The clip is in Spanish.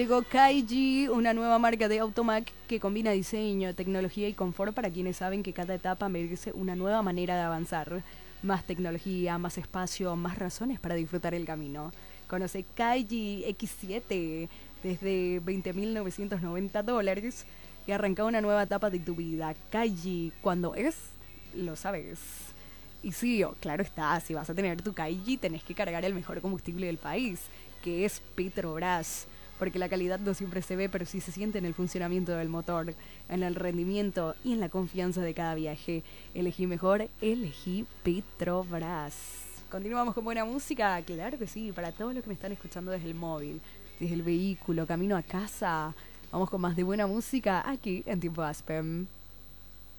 Llegó Kaiji, una nueva marca de Automac que combina diseño, tecnología y confort para quienes saben que cada etapa merece una nueva manera de avanzar. Más tecnología, más espacio, más razones para disfrutar el camino. Conoce Kaiji X7 desde $20.990 y arranca una nueva etapa de tu vida. Kaiji, cuando es, lo sabes. Y sí, claro está, si vas a tener tu Kaiji tenés que cargar el mejor combustible del país, que es Petrobras, porque la calidad no siempre se ve, pero sí se siente en el funcionamiento del motor, en el rendimiento y en la confianza de cada viaje. Elegí mejor, elegí Petrobras. Continuamos con buena música, claro que sí, para todos los que me están escuchando desde el móvil, desde el vehículo, camino a casa. Vamos con más de buena música aquí en Tiempo Aspen.